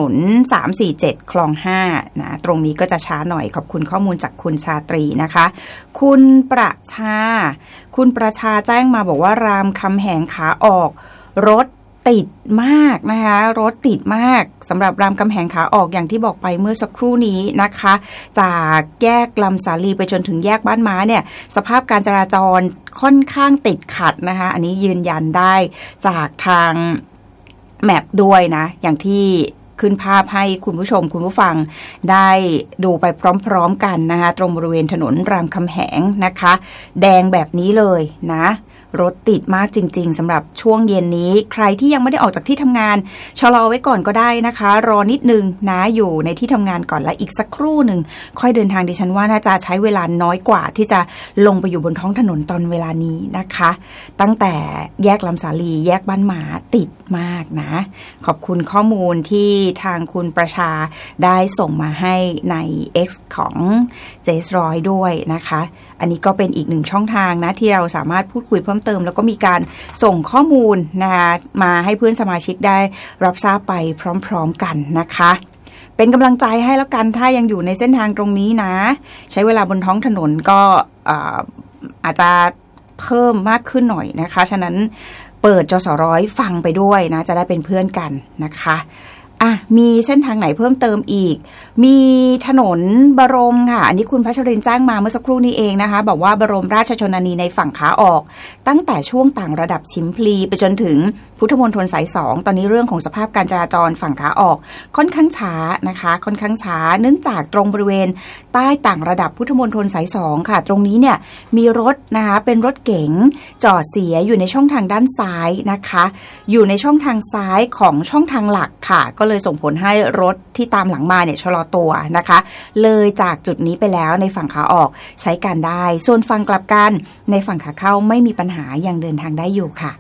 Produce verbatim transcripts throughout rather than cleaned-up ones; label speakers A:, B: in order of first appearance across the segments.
A: นสามสี่เจ็ดคลองห้านะตรงนี้ก็จะช้าหน่อยขอบคุณข้อมูลจากคุณชาตรีนะคะคุณประชาคุณประชาแจ้งมาบอกว่ารามคำแหงขาออกรถติดมากนะคะรถติดมากสำหรับรามคำแหงขาออกอย่างที่บอกไปเมื่อสักครู่นี้นะคะจากแยกลำสาลีไปจนถึงแยกบ้านม้าเนี่ยสภาพการจราจรค่อนข้างติดขัดนะคะอันนี้ยืนยันได้จากทางแมปด้วยนะอย่างที่ขึ้นภาพให้คุณผู้ชมคุณผู้ฟังได้ดูไปพร้อมๆกันนะคะตรงบริเวณถนนรามคำแหงนะคะแดงแบบนี้เลยนะรถติดมากจริงๆสำหรับช่วงเย็นนี้ใครที่ยังไม่ได้ออกจากที่ทำงานชะลอไว้ก่อนก็ได้นะคะรอนิดนึงนะอยู่ในที่ทำงานก่อนและอีกสักครู่หนึ่งค่อยเดินทางดิฉันว่าน่าจะใช้เวลาน้อยกว่าที่จะลงไปอยู่บนท้องถนนตอนเวลานี้นะคะตั้งแต่แยกลำสาลีแยกบ้านหมาติดมากนะขอบคุณข้อมูลที่ทางคุณประชาได้ส่งมาให้ใน X ของเจสรอยด้วยนะคะอันนี้ก็เป็นอีกหนึ่งช่องทางนะที่เราสามารถพูดคุยเพิ่มเติมแล้วก็มีการส่งข้อมูลนะคะมาให้เพื่อนสมาชิกได้รับทราบไปพร้อมๆกันนะคะเป็นกำลังใจให้แล้วกันถ้ายังอยู่ในเส้นทางตรงนี้นะใช้เวลาบนท้องถนนก็อาจจะเพิ่มมากขึ้นหน่อยนะคะฉะนั้นเปิดจสร้อยฟังไปด้วยนะจะได้เป็นเพื่อนกันนะคะอ่ะมีเส้นทางไหนเพิ่มเติมอีกมีถนนบรมค่ะอันนี้คุณพัชรินแจ้งมาเมื่อสักครู่นี้เองนะคะบอกว่าบรมราชชนนีในฝั่งขาออกตั้งแต่ช่วงต่างระดับชิมพลีไปจนถึงพุทธมณฑลสายสองตอนนี้เรื่องของสภาพการจราจรฝั่งขาออกค่อนข้างช้านะคะค่อนข้างช้าเนื่องจากตรงบริเวณใต้ต่างระดับพุทธมณฑลสายสองค่ะตรงนี้เนี่ยมีรถนะคะเป็นรถเก๋งจอดเสียอยู่ในช่องทางด้านซ้ายนะคะอยู่ในช่องทางซ้ายของช่องทางหลักค่ะก็เลยส่งผลให้รถที่ตามหลังมาเนี่ยชะลอตัวนะคะเลยจากจุดนี้ไปแล้วในฝั่งขาออกใช้การได้ส่วนฝั่งกลับกันในฝั่งขาเข้าไม่มีปัญหายังเดินทางได้อยู่ค่ะ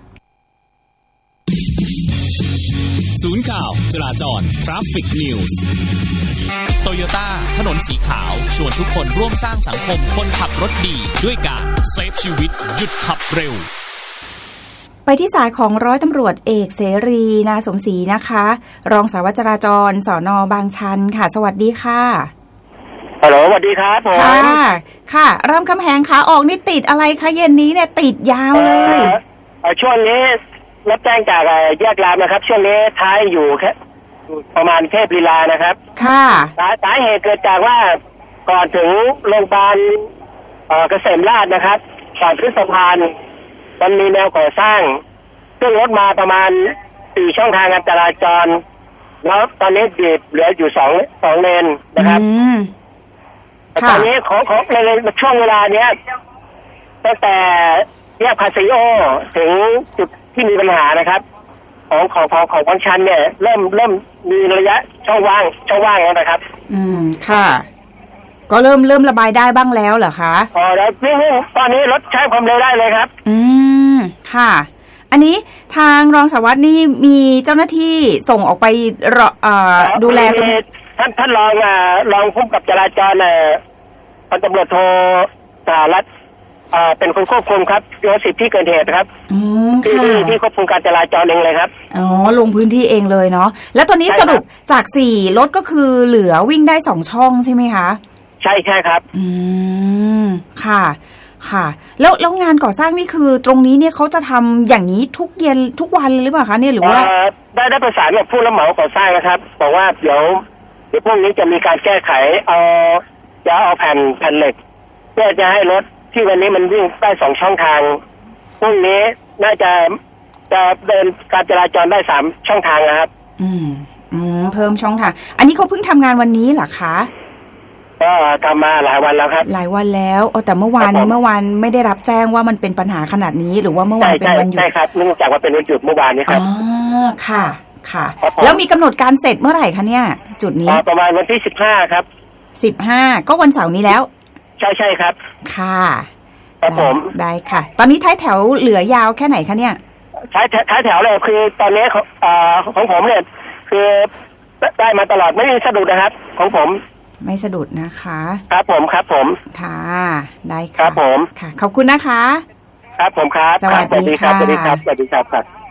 B: ศูนย์ข่าวจราจร Traffic News โตโยต้าถนนสีขาวชวนทุกคนร่วมสร้างสังคมคนขับรถดีด้วยการเซฟชีวิตหยุดขับเร็ว
A: ไปที่สายของร้อยตำรวจเอกเสรีนาสมศรีนะคะรองสารวัตรจราจรสน.บางชันค่ะสวัสดีค่ะ
C: ฮัลโหลสวัสดีครับผม
A: ค่ะค่ะรามคำแหงขาออกนี่ติดอะไรคะเย็นนี้เนี่ยติดยาวเลย
C: ช่วงนี้รับแจ้งจากแยกรามนะครับช่วงนี้ท้ายอยู่แค่ประมาณเทพลีลานะครับ
A: ค่ะ
C: สาเหตุเกิดจากว่าก่อนถึงโรงพยาบาลเกษมราษฎร์นะครับก่อนขึ้นสะพานมันมีแนวก่อสร้างเครื่องรถมาประมาณสี่ช่องทางการจราจรแล้วตอนนี้บีบเหลืออยู่สองสองเลนนะครับตอนนี้ขอขอในช่วงเวลาเนี้ยตั้งแต่แยกพาซิโอถึงจุดที่มีปัญหานะครับของของของของบางชันเนี่ยเริ่มเริ่มมีระยะช่องว่างช่องว่างแล้วนะครับ
A: อืมค่ะก็เริ่มเริ่มระบายได้บ้างแล้วเหรอคะ
C: อ๋อแล้วนี่ตอนนี้รถใช้ความเร็วได้เลยครับ
A: อืมค่ะอันนี้ทางรองสารวัตรนี่มีเจ้าหน้าที่ส่งออกไปรอเอ่อดูแลตรง
C: ท่านท่านรองอ่ารองผู้กำกับจราจรเอ่อพันตำรวจโทสารัตน์อ่าเป็นคนควบคุมครับโยสิทธิ์ที่เกิดเหตุครับ
A: อืม
C: ที่ที่ควบคุมการจราจรเองเลยครับ
A: อ๋อลงพื้นที่เองเลยเนาะแล้วตอนนี้สรุปจากสี่รถก็คือเหลือวิ่งได้สองช่องใช่ไหมคะ
C: ใช่ใช่ครับ
A: อืมค่ะค่ะแล้วแล้วงานก่อสร้างนี่คือตรงนี้เนี่ยเขาจะทำอย่างนี้ทุกเย็นทุกวันหรือเปล่าคะเนี่ยหรือว่า
C: ได้ได้ประสานกับผู้รับเหมาก่อสร้างนะครับบอกว่าเดี๋ยวเดี๋ยวพรุ่งนี้จะมีการแก้ไขเอาจะเอาแผ่นแผ่นเหล็กเพื่อจะให้รถที่วันนี้มันวิ่งได้สองช่องทางพรุ่งนี้น่าจะจะเดินการจราจรได้สามช่องทางนะครับ
A: อืมอืมเพิ่มช่องทางอันนี้เขาเพิ่งทำงานวันนี้เหรอคะ
C: ก็ทำมาหลายวันแล้วครับ
A: หลายวันแล้วอ๋อแต่เมื่อวานเมื่อวานไม่ได้รับแจ้งว่ามันเป็นปัญหาขนาดนี้หรือว่าเมื่อวานเป็นวันหยุด
C: ใช่ครับเนื่องจากว่าเป็นวันหยุดเมื่อวานนี้ครับ
A: อ๋อค่ะค่ะแล้วมีกำหนดการเสร็จเมื่อไหร่คะเนี่ยจุดนี้
C: ประมาณวันที่สิบห้าครับ
A: สิบห้าก็วันเสาร์นี้แล้ว
C: ใช่ใช่ครับ
A: ค่ะ
C: ครับผม
A: ได้ค่ะตอนนี้ท้ายแถวเหลือยาวแค่ไหนคะเนี่ย
C: ท้ายท้ายแถวเลยคือตอนนี้ของผมเนี่ยคือได้มาตลอดไม่มีสะดุดนะครับของผม
A: ไม่สะดุดนะคะ
C: ครับผมครับผม
A: ค่ะได้ค่ะ
C: ครับผม
A: ค่ะขอบคุณนะคะ
C: ครับผมครับ
A: สวัสดีค่ะ
C: สวัสดีครับสวัสดีครับ